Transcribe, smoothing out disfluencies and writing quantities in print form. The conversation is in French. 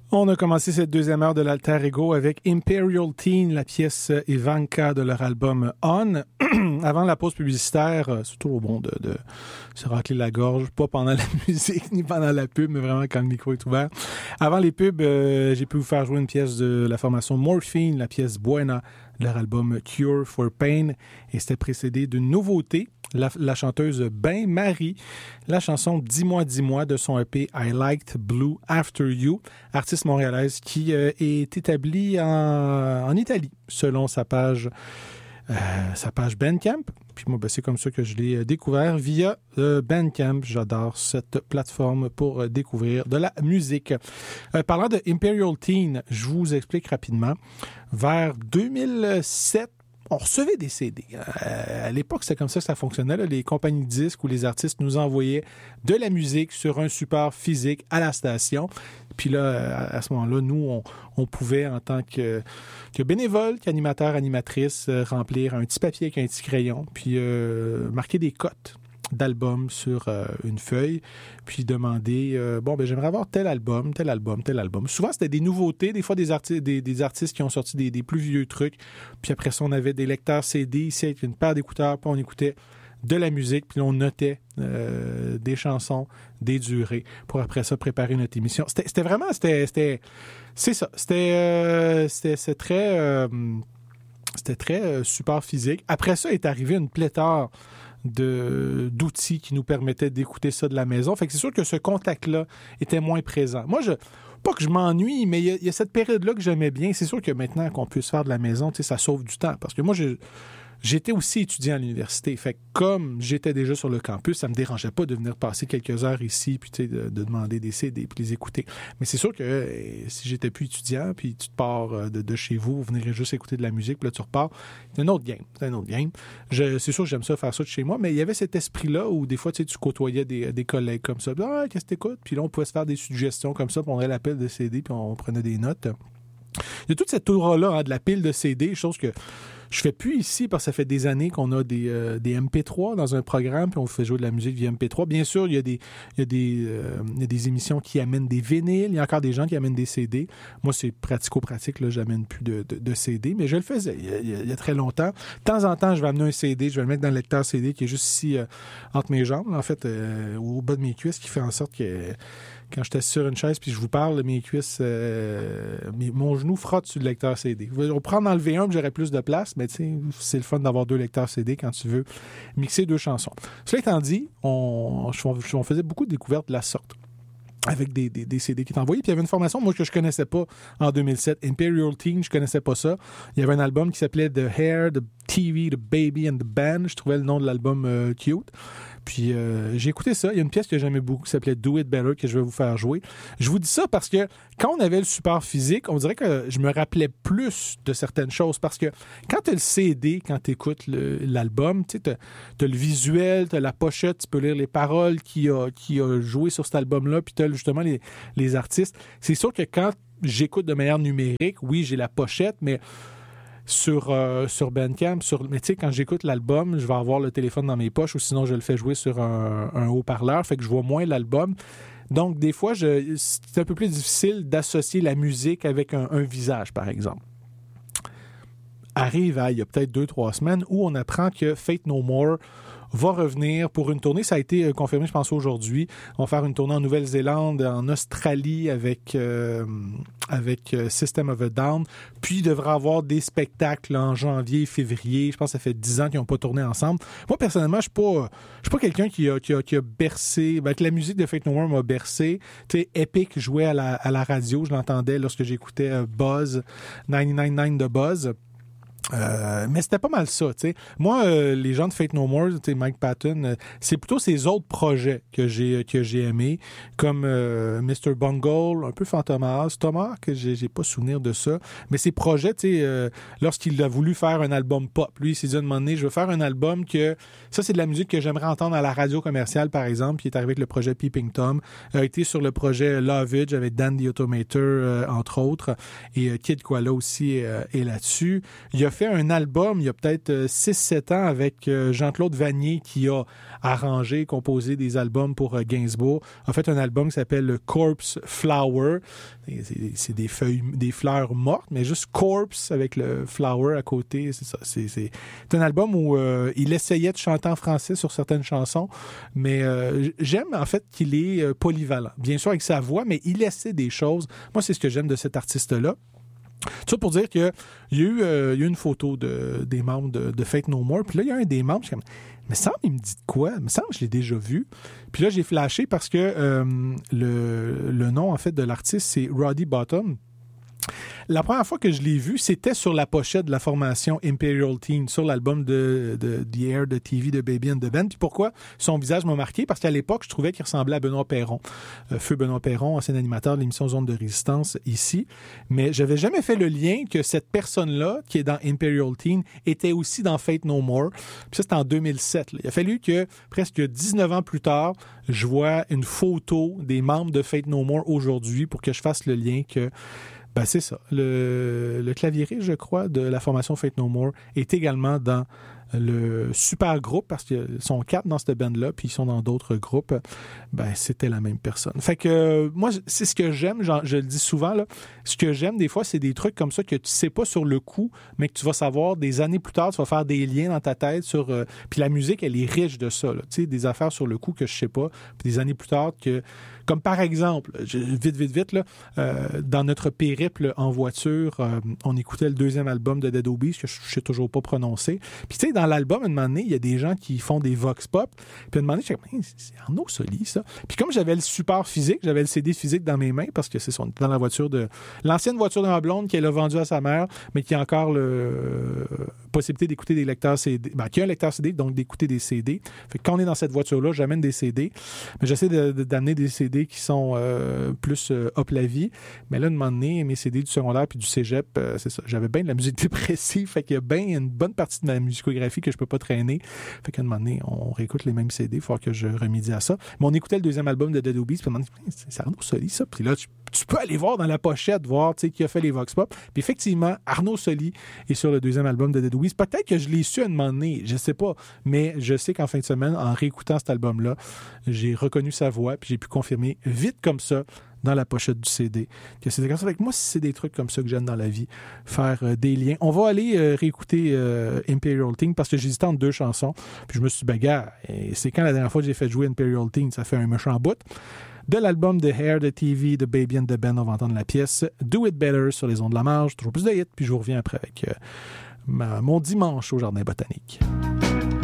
On a commencé cette deuxième heure de l'Alter Ego avec Imperial Teen, la pièce Ivanka de leur album On. Avant la pause publicitaire, c'est toujours bon de se racler la gorge, pas pendant la musique ni pendant la pub, mais vraiment quand le micro est ouvert. Avant les pubs, j'ai pu vous faire jouer une pièce de la formation Morphine, la pièce Buena de leur album Cure for Pain, et c'était précédé d'une nouveauté, la chanteuse Ben Marie, la chanson Dis-moi de son EP I Liked Blue After You, artiste montréalaise qui est établie en Italie, selon sa page Bandcamp. Puis moi, c'est comme ça que je l'ai découvert via Bandcamp. J'adore cette plateforme pour découvrir de la musique. Parlant de Imperial Teen, je vous explique rapidement. Vers 2007, on recevait des CD. À l'époque, c'était comme ça que ça fonctionnait. Là. Les compagnies de disques ou les artistes nous envoyaient de la musique sur un support physique à la station. Puis là, à ce moment-là, nous, on pouvait, en tant que bénévole, qu'animateur, animatrice, remplir un petit papier avec un petit crayon, puis marquer des cotes d'albums sur une feuille, puis demander j'aimerais avoir tel album. Souvent, c'était des nouveautés, des fois des artistes qui ont sorti des plus vieux trucs. Puis après ça, on avait des lecteurs CD ici avec une paire d'écouteurs, puis on écoutait de la musique, puis on notait des chansons, des durées, pour après ça préparer notre émission. C'était vraiment, c'est ça. C'était très support physique. Après ça est arrivé une pléthore d'outils qui nous permettaient d'écouter ça de la maison. Fait que c'est sûr que ce contact-là était moins présent. Moi, pas que je m'ennuie, mais il y a cette période-là que j'aimais bien. C'est sûr que maintenant qu'on puisse faire de la maison, ça sauve du temps. Parce que moi, j'étais aussi étudiant à l'université. Fait que comme j'étais déjà sur le campus, ça me dérangeait pas de venir passer quelques heures ici, puis de demander des CD, puis les écouter. Mais c'est sûr que si j'étais plus étudiant, puis tu te pars de chez vous venir juste écouter de la musique, puis là tu repars, c'est un autre game. C'est sûr que j'aime ça faire ça de chez moi, mais il y avait cet esprit-là où des fois tu côtoyais des collègues comme ça. Ah, qu'est-ce que t'écoutes? Puis là, on pouvait se faire des suggestions comme ça, puis on aurait la pile de CD, puis on prenait des notes. Il y a toute cette aura-là de la pile de CD, chose que je fais plus ici parce que ça fait des années qu'on a des MP3 dans un programme puis on fait jouer de la musique via MP3. Bien sûr, il y a des émissions qui amènent des vinyles. Il y a encore des gens qui amènent des CD. Moi, c'est pratico-pratique. Là, j'amène plus de CD, mais je le faisais il y a très longtemps. De temps en temps, je vais amener un CD, je vais le mettre dans le lecteur CD qui est juste ici entre mes jambes, en fait, au bas de mes cuisses, qui fait en sorte que quand je suis assis sur une chaise puis je vous parle, mes cuisses, mon genou frotte sur le lecteur CD. On peut en enlever un, puis j'aurais plus de place, mais tu sais, c'est le fun d'avoir deux lecteurs CD quand tu veux mixer deux chansons. Cela étant dit, on faisait beaucoup de découvertes de la sorte, avec des CD qui étaient envoyés. Puis il y avait une formation, moi, que je connaissais pas en 2007. Imperial Teen, je connaissais pas ça. Il y avait un album qui s'appelait The Hair, The TV, The Baby and The Band. Je trouvais le nom de l'album cute. Puis j'ai écouté ça. Il y a une pièce que j'aimais beaucoup qui s'appelait Do It Better que je vais vous faire jouer. Je vous dis ça parce que quand on avait le support physique, on dirait que je me rappelais plus de certaines choses parce que quand tu as le CD, quand tu écoutes l'album, tu as le visuel, tu as la pochette, tu peux lire les paroles qui a joué sur cet album-là, puis tu as justement les artistes. C'est sûr que quand j'écoute de manière numérique, oui, j'ai la pochette, mais sur Bandcamp, mais tu sais, quand j'écoute l'album, je vais avoir le téléphone dans mes poches ou sinon je le fais jouer sur un haut-parleur, fait que je vois moins l'album. Donc, des fois, c'est un peu plus difficile d'associer la musique avec un visage, par exemple. Arrive il y a peut-être 2-3 semaines où on apprend que Faith No More va revenir pour une tournée. Ça a été confirmé, je pense, aujourd'hui. On va faire une tournée en Nouvelle-Zélande, en Australie avec System of a Down. Puis, il devrait avoir des spectacles en janvier, février. Je pense que ça fait 10 ans qu'ils n'ont pas tourné ensemble. Moi, personnellement, je suis pas quelqu'un qui a bercé. Ben, que la musique de Faith No More m'a bercé. Tu sais, Epic jouait à la radio. Je l'entendais lorsque j'écoutais Buzz, 99.9 de Buzz. Mais c'était pas mal ça, tu sais. Moi, les gens de Faith No More, tu sais, Mike Patton, c'est plutôt ces autres projets que j'ai aimés, comme Mr. Bungle, un peu Fantomas, Thomas, que j'ai pas souvenir de ça. Mais ces projets, tu sais, lorsqu'il a voulu faire un album pop, lui, il s'est dit à un moment donné, je veux faire un album que... Ça, c'est de la musique que j'aimerais entendre à la radio commerciale, par exemple. Puis il est arrivé avec le projet Peeping Tom. A été sur le projet Lovage avec Dan the Automator, entre autres. Et Kid Koala aussi est là-dessus. Il a fait un album il y a peut-être 6-7 ans avec Jean-Claude Vanier qui a arrangé, composé des albums pour Gainsbourg. A fait un album qui s'appelle Corpse Flower. C'est des feuilles, des fleurs mortes, mais juste Corpse avec le flower à côté. C'est ça. C'est un album où il essayait de chanter en français sur certaines chansons, mais j'aime en fait qu'il est polyvalent. Bien sûr avec sa voix, mais il essaie des choses. Moi, c'est ce que j'aime de cet artiste-là. Tout ça pour dire qu'il y a eu une photo des membres de Faith No More. Puis là, il y a un des membres, je suis comme, me semble, il me dit de quoi? Me semble que je l'ai déjà vu. Puis là, j'ai flashé parce que le nom, en fait, de l'artiste, c'est Roddy Bottum. La première fois que je l'ai vu, c'était sur la pochette de la formation Imperial Teen, sur l'album de The Air de TV de Baby and the Band. Puis pourquoi son visage m'a marqué? Parce qu'à l'époque, je trouvais qu'il ressemblait à Benoît Perron. Feu Benoît Perron, ancien animateur de l'émission Zone de Résistance ici. Mais j'avais jamais fait le lien que cette personne-là, qui est dans Imperial Teen, était aussi dans Faith No More. Puis ça, c'était en 2007. Là. Il a fallu que, presque 19 ans plus tard, je vois une photo des membres de Faith No More aujourd'hui pour que je fasse le lien que ben c'est ça. Le claviériste, je crois, de la formation Faith No More est également dans le super groupe, parce qu'ils sont 4 dans cette band-là, puis ils sont dans d'autres groupes. Ben, c'était la même personne. Fait que moi, c'est ce que j'aime, je le dis souvent, là, ce que j'aime des fois, c'est des trucs comme ça que tu sais pas sur le coup, mais que tu vas savoir des années plus tard, tu vas faire des liens dans ta tête sur... puis la musique, elle est riche de ça, là, tu sais, des affaires sur le coup que je sais pas, puis des années plus tard que... Comme par exemple, vite, là, dans notre périple en voiture, on écoutait le deuxième album de Dead Obies, que je ne sais toujours pas prononcer. Puis tu sais, dans l'album, à un moment donné, il y a des gens qui font des vox pop. Puis à un moment donné, je suis c'est Arnaud Soli, ça. Puis comme j'avais le support physique, j'avais le CD physique dans mes mains, parce que c'est dans la voiture de... L'ancienne voiture de ma blonde qu'elle a vendue à sa mère, mais qui a encore la possibilité d'écouter des lecteurs CD. Ben, qui a un lecteur CD, donc d'écouter des CD. Fait que quand on est dans cette voiture-là, j'amène des CD. Mais j'essaie d'amener des CD qui sont plus hop la vie. Mais là, un moment donné, mes CD du secondaire puis du cégep, c'est ça. J'avais bien de la musique dépressive. Fait qu'il y a bien une bonne partie de ma musicographie que je peux pas traîner. Fait qu'à un moment donné, on réécoute les mêmes CD. Il faut que je remédie à ça. Mais on écoutait le deuxième album de Dead Obies. Puis on m'a dit, c'est Arnaud Soli, ça. Puis là, tu peux aller voir dans la pochette, voir qui a fait les Vox Pop. Puis effectivement, Arnaud Soli est sur le deuxième album de Dead Obies. Peut-être que je l'ai su à un moment donné, je sais pas. Mais je sais qu'en fin de semaine, en réécoutant cet album-là, j'ai reconnu sa voix, puis j'ai pu confirmer vite comme ça dans la pochette du CD que c'était comme ça. Fait que moi, c'est des trucs comme ça que j'aime dans la vie, faire des liens. On va aller réécouter Imperial Teen parce que j'hésitais entre 2 chansons. Puis je me suis dit, bagarre, c'est quand la dernière fois que j'ai fait jouer Imperial Teen? Ça fait un méchant bout. De l'album The Hair de TV de Baby and the Band, on va entendre la pièce Do It Better sur les ondes de la marge. Toujours plus de hits, puis je vous reviens après avec mon dimanche au Jardin botanique.